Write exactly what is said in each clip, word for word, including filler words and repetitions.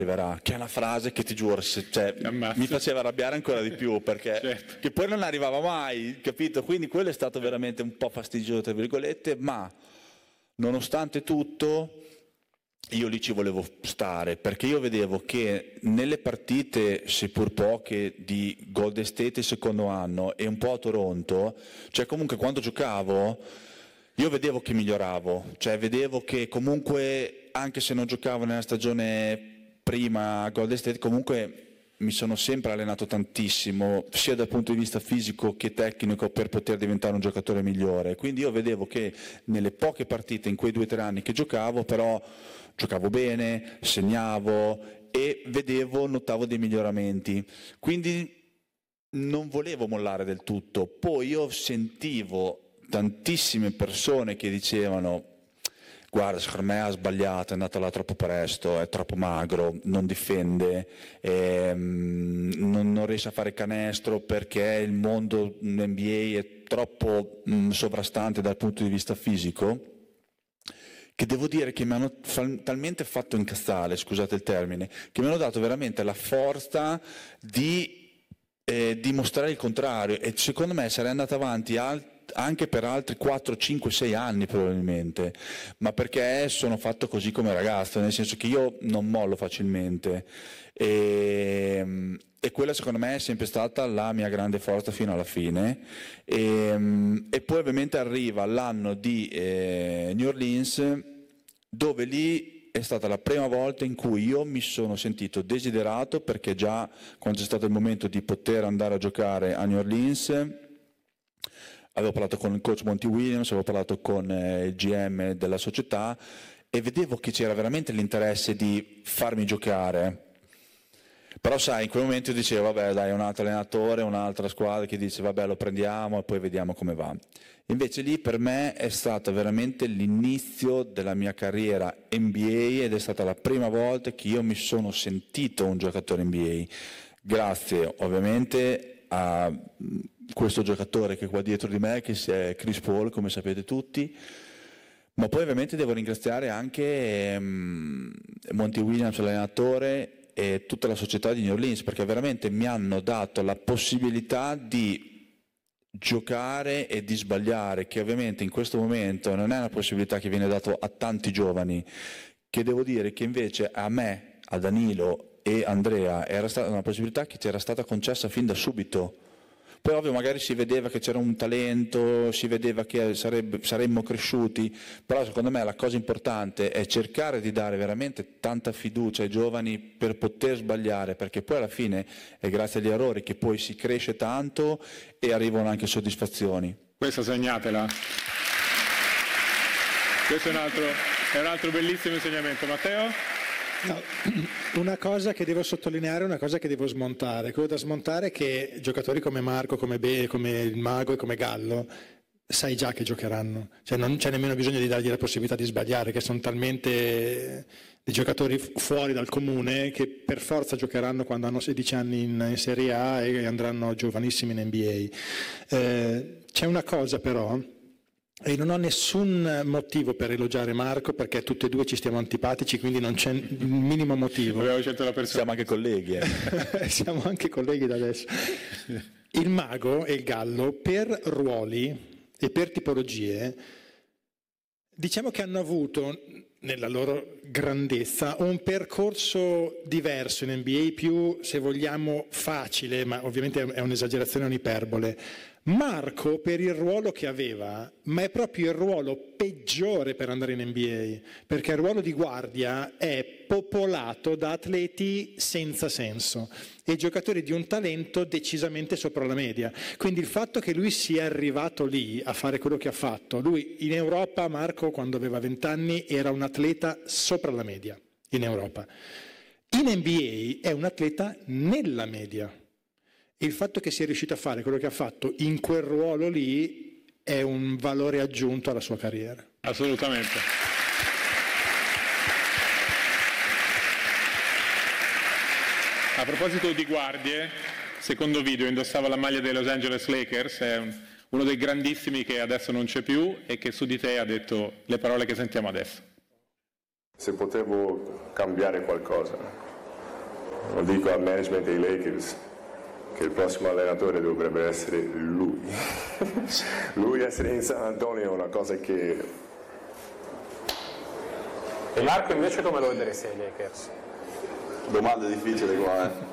arriverà, che è una frase che ti giuro, se, cioè, mi faceva arrabbiare ancora di più, perché certo. che poi non arrivava mai, capito? Quindi quello è stato veramente un po' fastidioso, tra virgolette, ma nonostante tutto io lì ci volevo stare, perché io vedevo che nelle partite, seppur poche, di Golden State il secondo anno e un po' a Toronto, cioè comunque quando giocavo io vedevo che miglioravo, cioè vedevo che comunque anche se non giocavo nella stagione prima a Golden State, comunque mi sono sempre allenato tantissimo, sia dal punto di vista fisico che tecnico, per poter diventare un giocatore migliore. Quindi io vedevo che nelle poche partite, in quei due o tre anni che giocavo, però giocavo bene, segnavo e vedevo, notavo dei miglioramenti. Quindi non volevo mollare del tutto. Poi io sentivo tantissime persone che dicevano: guarda, secondo me ha sbagliato, è andato là troppo presto, è troppo magro, non difende, ehm, non, non riesce a fare canestro perché il mondo N B A è troppo mh, sovrastante dal punto di vista fisico, che devo dire che mi hanno fa- talmente fatto incazzare, scusate il termine, che mi hanno dato veramente la forza di eh, dimostrare il contrario, e secondo me sarei andato avanti al- anche per altri quattro, cinque, sei anni probabilmente, ma perché sono fatto così come ragazzo, nel senso che io non mollo facilmente e, e quella secondo me è sempre stata la mia grande forza fino alla fine. E, e poi ovviamente arriva l'anno di eh, New Orleans, dove lì è stata la prima volta in cui io mi sono sentito desiderato, perché già quando c'è stato il momento di poter andare a giocare a New Orleans avevo parlato con il coach Monty Williams, avevo parlato con eh, il G M della società e vedevo che c'era veramente l'interesse di farmi giocare. Però sai, in quel momento io dicevo, vabbè dai, un altro allenatore, un'altra squadra che dice vabbè lo prendiamo e poi vediamo come va. Invece lì per me è stato veramente l'inizio della mia carriera N B A ed è stata la prima volta che io mi sono sentito un giocatore N B A. Grazie ovviamente a questo giocatore che è qua dietro di me, che è Chris Paul, come sapete tutti, ma poi ovviamente devo ringraziare anche um, Monty Williams, l'allenatore, e tutta la società di New Orleans, perché veramente mi hanno dato la possibilità di giocare e di sbagliare, che ovviamente in questo momento non è una possibilità che viene data a tanti giovani, che devo dire che invece a me, a Danilo e Andrea era stata una possibilità che ci era stata concessa fin da subito. Poi ovvio magari si vedeva che c'era un talento, si vedeva che sarebbe, saremmo cresciuti, però secondo me la cosa importante è cercare di dare veramente tanta fiducia ai giovani per poter sbagliare, perché poi alla fine è grazie agli errori che poi si cresce tanto e arrivano anche soddisfazioni. Questa segnatela. Questo è un altro, è un altro bellissimo insegnamento. Matteo? No, una cosa che devo sottolineare, una cosa che devo smontare, quello da smontare è che giocatori come Marco, come Be, come il Mago e come Gallo sai già che giocheranno, cioè non c'è nemmeno bisogno di dargli la possibilità di sbagliare, che sono talmente dei giocatori fuori dal comune che per forza giocheranno quando hanno sedici anni in, in Serie A e andranno giovanissimi in N B A. Eh, c'è una cosa però, e non ho nessun motivo per elogiare Marco, perché tutti e due ci stiamo antipatici, quindi non c'è il minimo motivo. Abbiamo scelto la persona. Siamo anche colleghi. Eh. Siamo anche colleghi da adesso. Il Mago e il Gallo, per ruoli e per tipologie, diciamo che hanno avuto, nella loro grandezza, un percorso diverso in N B A, più, se vogliamo, facile, ma ovviamente è un'esagerazione, un'iperbole. Marco, per il ruolo che aveva, ma è proprio il ruolo peggiore per andare in N B A, perché il ruolo di guardia è popolato da atleti senza senso e giocatori di un talento decisamente sopra la media. Quindi il fatto che lui sia arrivato lì a fare quello che ha fatto, lui in Europa, Marco, quando aveva venti anni, era un atleta sopra la media in Europa. In N B A è un atleta nella media. Il fatto che sia riuscito a fare quello che ha fatto in quel ruolo lì è un valore aggiunto alla sua carriera. Assolutamente. A proposito di guardie, secondo video indossava la maglia dei Los Angeles Lakers, è un, uno dei grandissimi che adesso non c'è più e che su di te ha detto le parole che sentiamo adesso. Se potevo cambiare qualcosa, lo dico al management dei Lakers, che il prossimo allenatore dovrebbe essere lui. Lui essere in San Antonio è una cosa che... E Marco invece come lo vedresti ai Lakers? Domanda difficile qua, eh.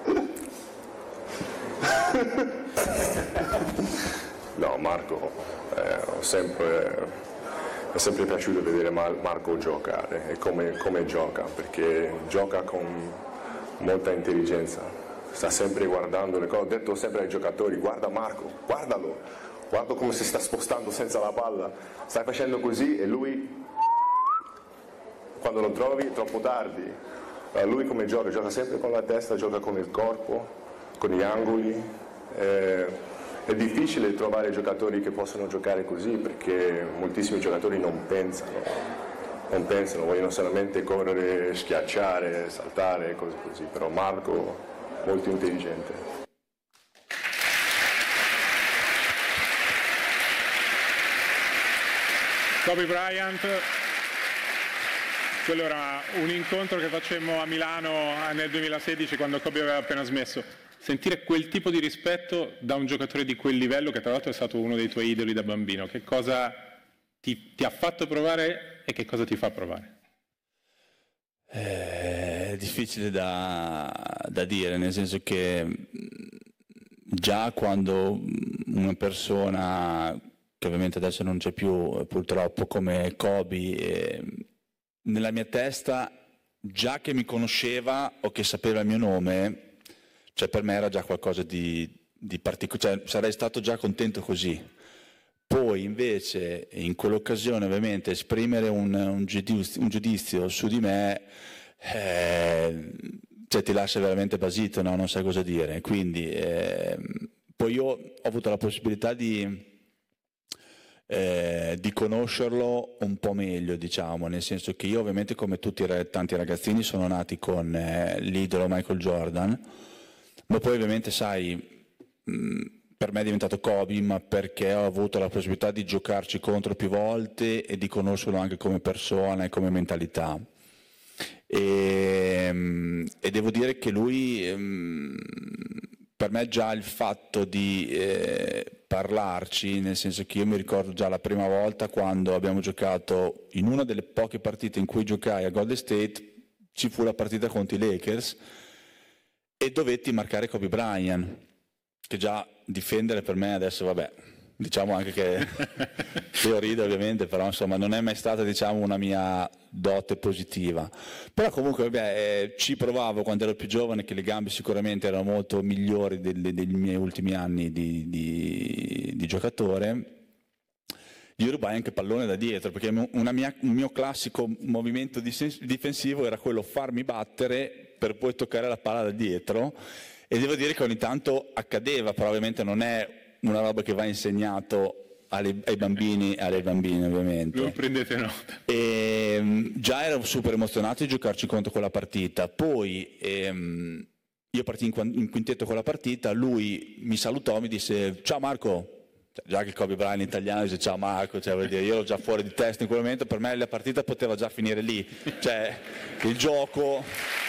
No, Marco, eh, ho sempre, è sempre piaciuto vedere Marco giocare e come, come gioca, perché gioca con molta intelligenza, sta sempre guardando le cose. Ho detto sempre ai giocatori: guarda Marco, guardalo, guarda come si sta spostando senza la palla, stai facendo così e lui, quando lo trovi è troppo tardi. Lui come gioca? Gioca sempre con la testa, gioca con il corpo, con gli angoli. Eh, è difficile trovare giocatori che possono giocare così, perché moltissimi giocatori non pensano, non pensano, vogliono solamente correre, schiacciare, saltare, cose così, però Marco molto intelligente. Kobe Bryant, quello era un incontro che facemmo a Milano nel duemilasedici, quando Kobe aveva appena smesso. Sentire quel tipo di rispetto da un giocatore di quel livello, che tra l'altro è stato uno dei tuoi idoli da bambino, che cosa ti, ti ha fatto provare e che cosa ti fa provare? È difficile da, da dire, nel senso che già quando una persona, che ovviamente adesso non c'è più purtroppo, come Kobe, eh, nella mia testa, già che mi conosceva o che sapeva il mio nome, cioè per me era già qualcosa di, di particolare, cioè sarei stato già contento così. Poi invece in quell'occasione ovviamente esprimere un, un, giudizio, un giudizio su di me, eh, cioè ti lascia veramente basito, no? Non sai cosa dire. Quindi eh, poi io ho avuto la possibilità di, eh, di conoscerlo un po' meglio, diciamo, nel senso che io ovviamente, come tutti i tanti ragazzini, sono nati con eh, l'idolo Michael Jordan. Ma poi ovviamente, sai, mh, per me è diventato Kobe, ma perché ho avuto la possibilità di giocarci contro più volte e di conoscerlo anche come persona e come mentalità. E, mh, e devo dire che lui, mh, per me già il fatto di eh, parlarci, nel senso che io mi ricordo già la prima volta quando abbiamo giocato in una delle poche partite in cui giocai a Golden State, ci fu la partita contro i Lakers, e dovetti marcare Kobe Bryant, che già difendere per me adesso, vabbè, diciamo anche che io rido ovviamente, però insomma non è mai stata, diciamo, una mia dote positiva. Però comunque vabbè, eh, ci provavo quando ero più giovane, che le gambe sicuramente erano molto migliori dei, dei miei ultimi anni di, di, di giocatore. Gli rubai anche pallone da dietro, perché una mia, un mio classico movimento difensivo era quello farmi battere per poi toccare la palla da dietro, e devo dire che ogni tanto accadeva, però ovviamente non è una roba che va insegnato alle, ai bambini e alle bambine, ovviamente. Non prendete nota. E, già ero super emozionato di giocarci contro quella partita. Poi ehm, io partii in, in quintetto con la partita, lui mi salutò, mi disse: ciao Marco. Già che il Kobe Bryant italiano dice ciao Marco, cioè, vuol dire, io ero già fuori di testa in quel momento, per me la partita poteva già finire lì, cioè il gioco,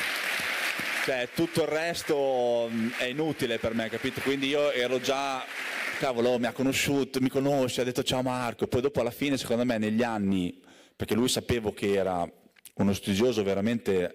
cioè tutto il resto è inutile per me, capito? Quindi io ero già, cavolo, mi ha conosciuto, mi conosce, ha detto ciao Marco. Poi dopo alla fine, secondo me, negli anni, perché lui sapevo che era uno studioso veramente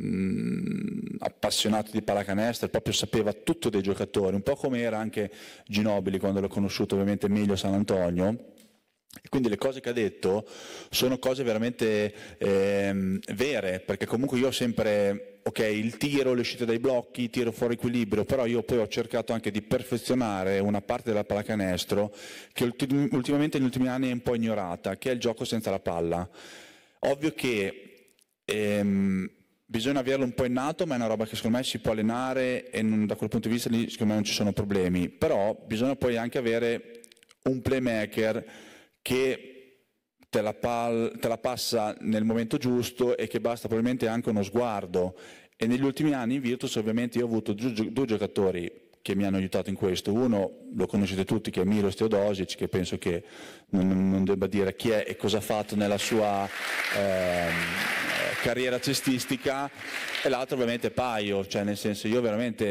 mh, appassionato di pallacanestro, proprio sapeva tutto dei giocatori, un po' come era anche Ginobili quando l'ho conosciuto, ovviamente meglio San Antonio. E quindi le cose che ha detto sono cose veramente eh, vere, perché comunque io ho sempre, ok, il tiro, le uscite dai blocchi, tiro fuori equilibrio, però io poi ho cercato anche di perfezionare una parte della pallacanestro che ultim- ultimamente negli ultimi anni è un po' ignorata, che è il gioco senza la palla. Ovvio che ehm, bisogna averlo un po' innato, ma è una roba che secondo me si può allenare e non, da quel punto di vista lì secondo me non ci sono problemi, però bisogna poi anche avere un playmaker che te la, pal- te la passa nel momento giusto e che basta probabilmente anche uno sguardo. E negli ultimi anni in Virtus ovviamente io ho avuto due, due giocatori che mi hanno aiutato in questo. Uno lo conoscete tutti, che è Milos Teodosic, che penso che non, non debba dire chi è e cosa ha fatto nella sua eh, carriera cestistica, e l'altro ovviamente Paio, cioè nel senso io veramente